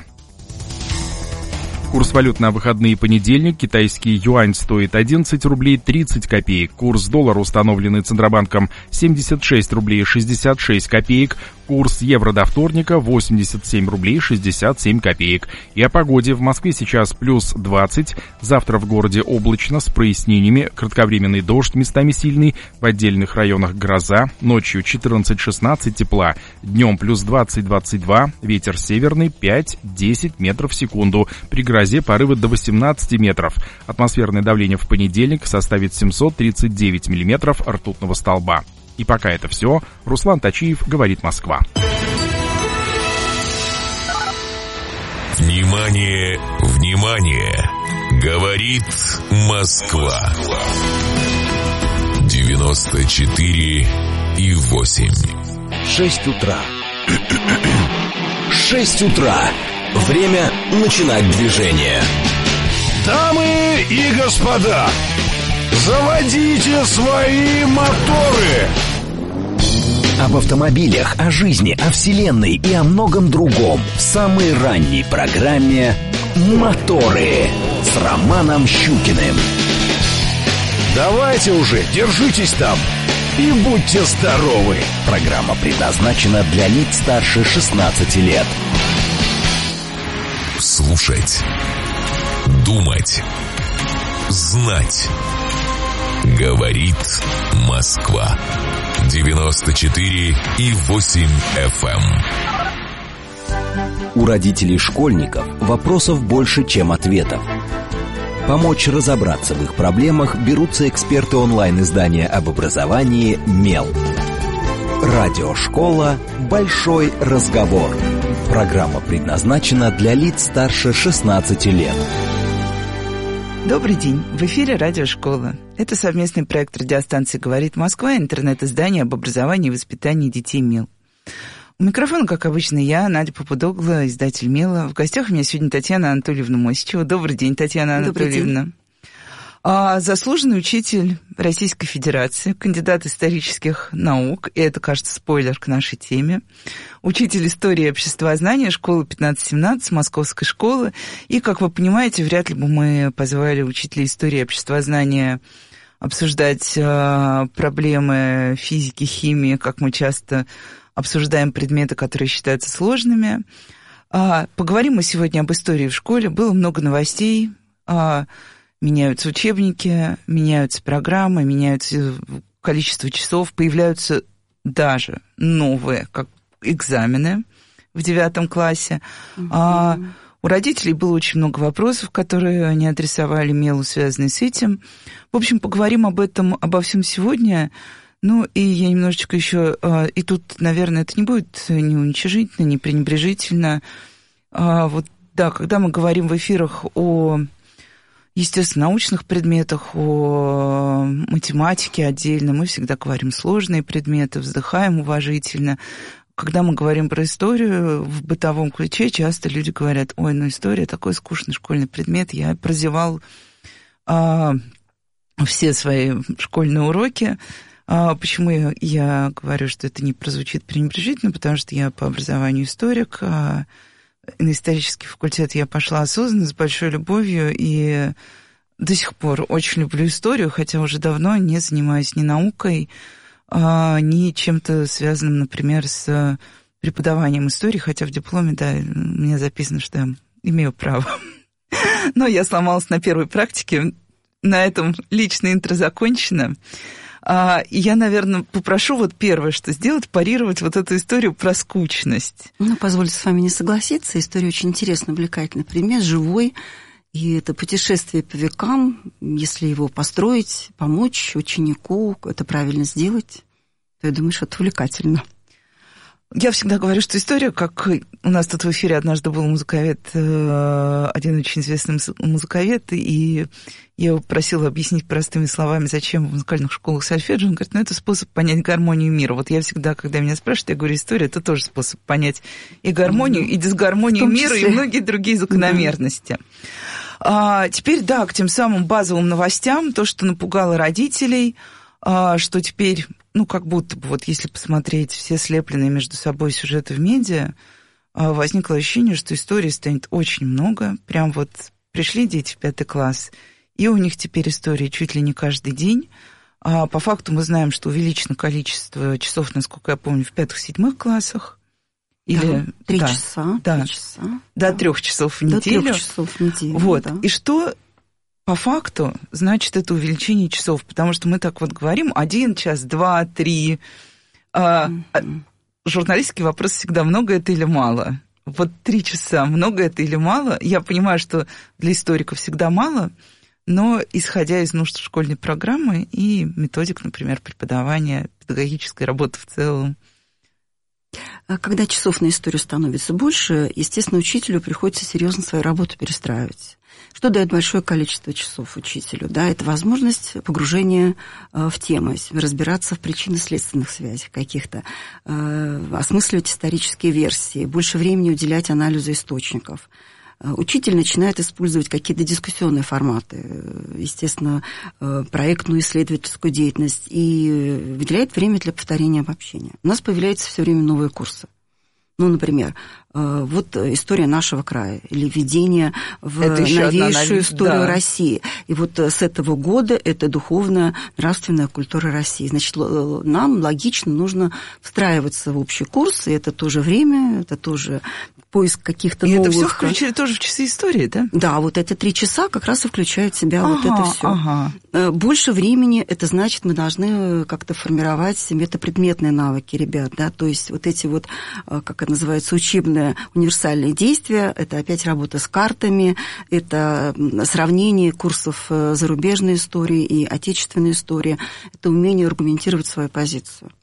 Курс валют на выходные: понедельник. Китайский юань стоит 11 рублей 30 копеек. Курс доллара, установленный Центробанком, 76 рублей 66 копеек. Курс евро до вторника 87 рублей 67 копеек. И о погоде. В Москве сейчас плюс 20. Завтра в городе облачно с прояснениями. Кратковременный дождь, местами сильный. В отдельных районах гроза. Ночью 14-16 тепла. Днем плюс 20-22. Ветер северный 5-10 метров в секунду. При грозе порывы до 18 метров. Атмосферное давление в понедельник составит 739 миллиметров ртутного столба. И пока это все. Руслан Точиев, говорит Москва. Внимание, внимание! Говорит Москва. 94,8. 6 утра. 6 утра. Время начинать движение. Дамы и господа, заводите свои моторы! Об автомобилях, о жизни, о вселенной и о многом другом в самой ранней программе «Моторы» с Романом Щукиным. Давайте уже, держитесь там и будьте здоровы! Программа предназначена для лиц старше 16 лет. Слушать, думать, знать. Говорит Москва. 94,8 FM. У родителей школьников вопросов больше, чем ответов. Помочь разобраться в их проблемах берутся эксперты онлайн-издания об образовании «Мел». Радиошкола «Большой разговор». Программа предназначена для лиц старше 16 лет. Добрый день. В эфире «Радиошкола». Это совместный проект радиостанции «Говорит Москва» и интернет-издание об образовании и воспитании детей «Мел». У микрофона, как обычно, я, Надя Попудогла, издатель «Мела». В гостях у меня сегодня Татьяна Анатольевна Мосичева. Добрый день, Татьяна Анатольевна. Заслуженный учитель Российской Федерации, кандидат исторических наук, и это, кажется, спойлер к нашей теме, учитель истории и обществознания школы 15-17, Московской школы. И, как вы понимаете, вряд ли бы мы позвали учителя истории и обществознания обсуждать проблемы физики, химии, как мы часто обсуждаем предметы, которые считаются сложными. Поговорим мы сегодня об истории в школе. Было много новостей. Меняются учебники, меняются программы, меняются количество часов, появляются даже новые, как экзамены в 9 классе. У родителей было очень много вопросов, которые они адресовали Мелу, связанные с этим. В общем, поговорим обо всем сегодня. Ну, и я немножечко еще... И тут, наверное, это не будет ни уничижительно, ни пренебрежительно. Вот, да, когда мы говорим в эфирах о, естественно, научных предметах, о математике отдельно, мы всегда говорим сложные предметы, вздыхаем уважительно. Когда мы говорим про историю в бытовом ключе, часто люди говорят: ой, ну история такой скучный школьный предмет, я прозевал все свои школьные уроки. Почему я говорю, что это не прозвучит пренебрежительно? Потому что я по образованию историк, на исторический факультет я пошла осознанно, с большой любовью, и до сих пор очень люблю историю, хотя уже давно не занимаюсь ни наукой, ни чем-то связанным, например, с преподаванием истории, хотя в дипломе, да, у меня записано, что я имею право. Но я сломалась на первой практике, на этом личное интро закончено. Я, наверное, попрошу вот первое, что сделать, парировать вот эту историю про скучность. Ну, позвольте с вами не согласиться, история очень интересный, увлекательный предмет, живой. И это путешествие по векам, если его построить, помочь ученику это правильно сделать, то я думаю, что это увлекательно. Я всегда говорю, что история, как у нас тут в эфире однажды был музыковед, один очень известный музыковед, и я его просила объяснить простыми словами, зачем в музыкальных школах сольфеджио. Он говорит, ну, это способ понять гармонию мира. Вот я всегда, когда меня спрашивают, я говорю, история – это тоже способ понять и гармонию, и дисгармонию мира, и многие другие закономерности. Теперь, да, к тем самым базовым новостям, то, что напугало родителей, что теперь, ну, как будто бы, вот если посмотреть все слепленные между собой сюжеты в медиа, возникло ощущение, что истории станет очень много. Прям вот пришли дети в 5 класс, и у них теперь истории чуть ли не каждый день. По факту мы знаем, что увеличено количество часов, насколько я помню, в 5-7 классах. Или, да, 3 часа. Да, 3 часа. До 3 часов в неделю. До 3 часов в неделю, вот. Да. И что по факту значит это увеличение часов? Потому что мы так вот говорим, 1 час, 2, 3. Журналистский вопрос всегда, много это или мало? Вот 3 часа, много это или мало? Я понимаю, что для историков всегда мало, но исходя из нужд школьной программы и методик, например, преподавания, педагогической работы в целом. Когда часов на историю становится больше, естественно, учителю приходится серьезно свою работу перестраивать. Что дает большое количество часов учителю? Да, это возможность погружения в темы, разбираться в причинно-следственных связях каких-то, осмысливать исторические версии, больше времени уделять анализу источников. Учитель начинает использовать какие-то дискуссионные форматы, естественно, проектную исследовательскую деятельность и выделяет время для повторения обобщения. У нас появляются все время новые курсы. Ну, например, вот история нашего края или введение в новейшую историю России. И вот с этого года это духовно-нравственная культура России. Значит, нам логично нужно встраиваться в общий курс, и это тоже время, это тоже поиск каких-то новых... И это все включили тоже в часы истории, да? Да, вот эти 3 часа как раз и включают в себя вот это все. Больше времени, это значит, мы должны как-то формировать метапредметные навыки ребят, да, то есть вот эти вот, как это называется, учебные универсальные действия, это опять работа с картами, это сравнение курсов зарубежной истории и отечественной истории, это умение аргументировать свою позицию.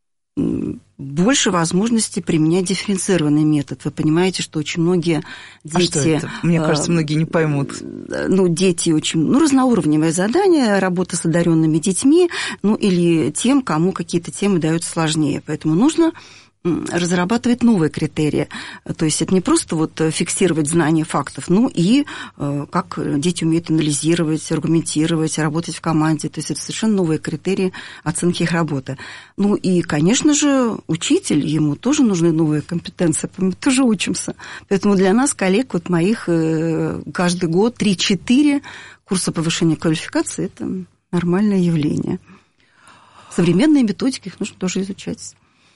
Больше возможностей применять дифференцированный метод. Вы понимаете, что очень многие дети... что это? Мне кажется, многие не поймут. Ну, дети очень... Ну, разноуровневое задание, работа с одаренными детьми, ну, или тем, кому какие-то темы даются сложнее. Поэтому нужно разрабатывать новые критерии. То есть это не просто вот фиксировать знания фактов, ну и как дети умеют анализировать, аргументировать, работать в команде. То есть это совершенно новые критерии оценки их работы. Ну и, конечно же, учитель, ему тоже нужны новые компетенции, мы тоже учимся. Поэтому для нас, коллег, вот моих, каждый год 3-4 курса повышения квалификации – это нормальное явление. Современные методики, их нужно тоже изучать.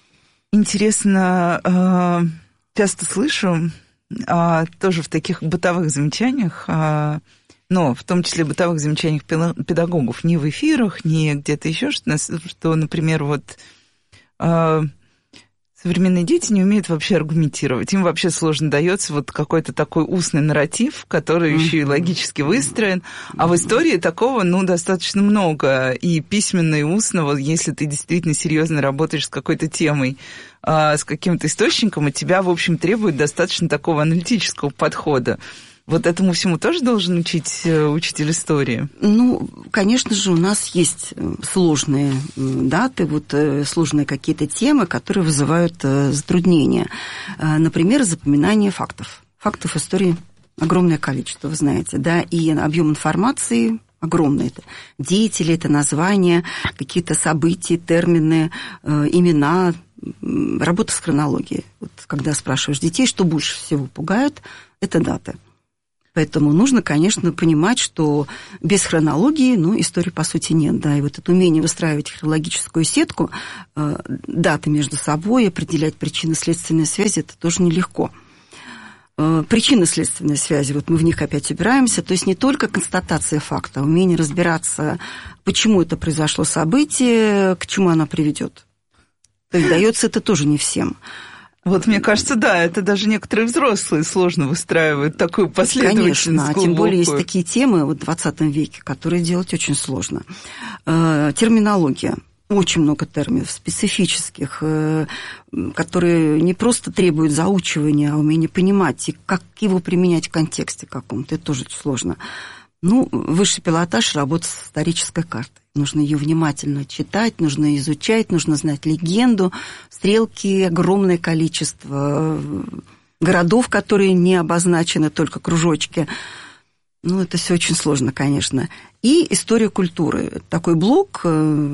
Интересно, часто слышу, тоже в таких бытовых замечаниях, но в том числе бытовых замечаниях педагогов, не в эфирах, не где-то еще, что, например, вот современные дети не умеют вообще аргументировать. Им вообще сложно дается вот какой-то такой устный нарратив, который еще и логически выстроен. А в истории такого, достаточно много. И письменно, и устного, если ты действительно серьезно работаешь с какой-то темой, с каким-то источником, от тебя, в общем, требует достаточно такого аналитического подхода. Вот этому всему тоже должен учить учитель истории? Конечно же, у нас есть сложные даты, сложные какие-то темы, которые вызывают затруднения. Например, запоминание фактов. Фактов истории огромное количество, вы знаете, да, и объем информации огромный. Это деятели, это названия, какие-то события, термины, имена, работа с хронологией. Вот когда спрашиваешь детей, что больше всего пугает, это даты. Поэтому нужно, конечно, понимать, что без хронологии, истории, по сути, нет. Да, и вот это умение выстраивать хронологическую сетку, даты между собой, определять причинно-следственные связи, это тоже нелегко. Причинно-следственные связи, мы в них опять упираемся, то есть не только констатация факта, а умение разбираться, почему это произошло событие, к чему оно приведет. То есть дается это тоже не всем. Мне кажется, да, это даже некоторые взрослые сложно выстраивают такую последовательность. Конечно, тем более есть такие темы в 20 веке, которые делать очень сложно. Терминология. Очень много терминов специфических, которые не просто требуют заучивания, а умения понимать, и как его применять в контексте каком-то. Это тоже сложно. Высший пилотаж – работа с исторической картой. Нужно ее внимательно читать, нужно изучать, нужно знать легенду, стрелки, огромное количество городов, которые не обозначены, только кружочки. Это все очень сложно, конечно. И история культуры. Такой блок,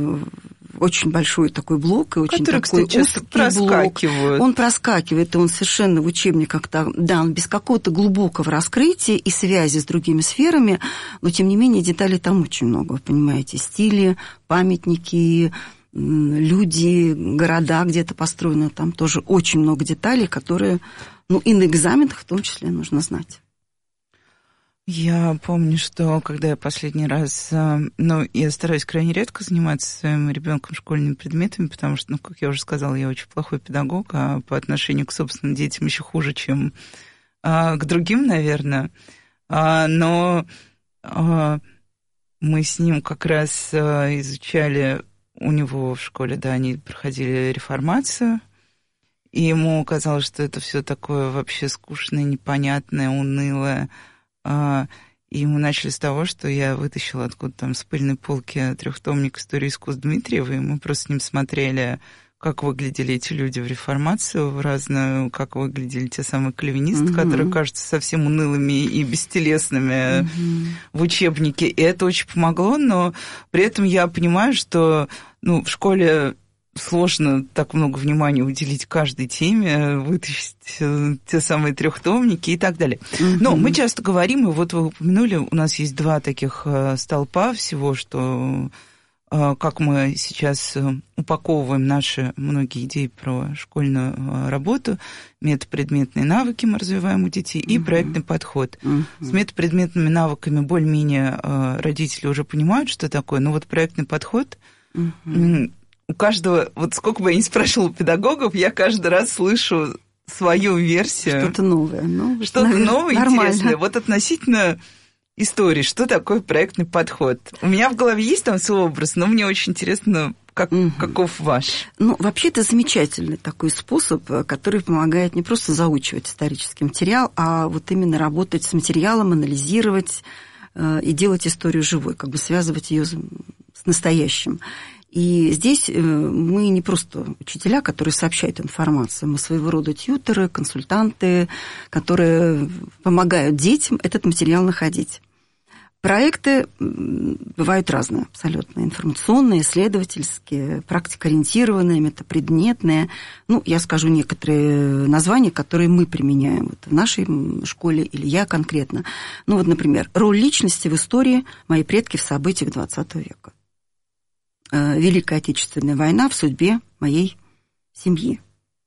очень большой такой блок, и очень который, такой кстати, узкий блок. Он проскакивает, и он совершенно в учебниках, он без какого-то глубокого раскрытия и связи с другими сферами, но, тем не менее, деталей там очень много, вы понимаете, стили, памятники, люди, города где-то построены, там тоже очень много деталей, которые, и на экзаменах в том числе нужно знать. Я помню, что когда я последний раз... я стараюсь крайне редко заниматься своим ребенком школьными предметами, потому что, как я уже сказала, я очень плохой педагог, а по отношению к собственным детям еще хуже, чем к другим, наверное. Но мы с ним как раз изучали... У него в школе, они проходили реформацию, и ему казалось, что это все такое вообще скучное, непонятное, унылое. И мы начали с того, что я вытащила откуда-то там с пыльной полки трехтомник истории искусств Дмитриева, и мы просто с ним смотрели, как выглядели эти люди в реформацию, как выглядели те самые кальвинисты, которые кажутся совсем унылыми и бестелесными в учебнике. И это очень помогло, но при этом я понимаю, что в школе сложно так много внимания уделить каждой теме, вытащить те самые трехтомники и так далее. Но мы часто говорим, и вы упомянули, у нас есть два таких столпа всего, что как мы сейчас упаковываем наши многие идеи про школьную работу, метапредметные навыки мы развиваем у детей, и проектный подход. С метапредметными навыками более-менее родители уже понимают, что такое, но проектный подход... У каждого, сколько бы я ни спрашивала у педагогов, я каждый раз слышу свою версию. Что-то новое. Что-то новое, интересное. Относительно истории, что такое проектный подход. У меня в голове есть там свой образ, но мне очень интересно, каков ваш. Вообще, это замечательный такой способ, который помогает не просто заучивать исторический материал, а именно работать с материалом, анализировать и делать историю живой, связывать ее с настоящим. И здесь мы не просто учителя, которые сообщают информацию, мы своего рода тьюторы, консультанты, которые помогают детям этот материал находить. Проекты бывают разные абсолютно. Информационные, исследовательские, практикоориентированные, метапредметные. Я скажу некоторые названия, которые мы применяем в нашей школе, или я конкретно. Например, роль личности в истории «Мои предки в событиях XX века». Великая Отечественная война в судьбе моей семьи.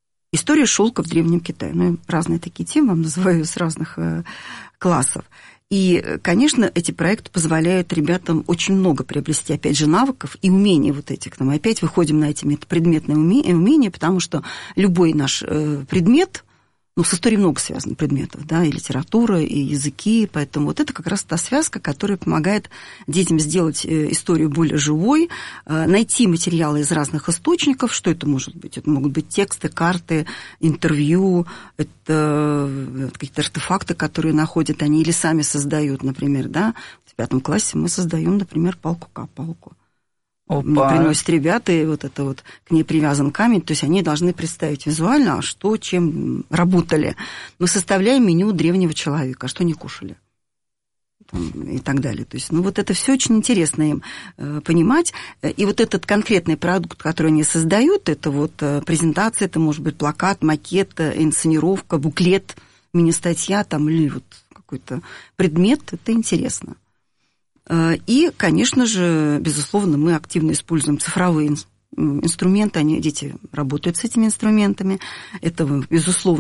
История шелка в Древнем Китае. Разные такие темы, вам называю с разных классов. И, конечно, эти проекты позволяют ребятам очень много приобрести, опять же, навыков и умений вот этих. Мы опять выходим на эти предметные умения, потому что любой наш предмет, с историей много связано предметов, да, и литература, и языки, поэтому вот это как раз та связка, которая помогает детям сделать историю более живой, найти материалы из разных источников. Что это может быть? Это могут быть тексты, карты, интервью, это какие-то артефакты, которые находят они или сами создают, например, да. В 5 классе мы создаем, например, палку-копалку. Мне приносят ребята, и вот это вот к ней привязан камень, то есть они должны представить визуально, что, чем работали. Мы составляем меню древнего человека, что они кушали и так далее. То есть, вот это все очень интересно им понимать. И вот этот конкретный продукт, который они создают, это вот презентация, это может быть плакат, макет, инсценировка, буклет, мини-статья там, или вот какой-то предмет, это интересно. И, конечно же, безусловно, мы активно используем цифровые инструменты, дети работают с этими инструментами, это, безусловно,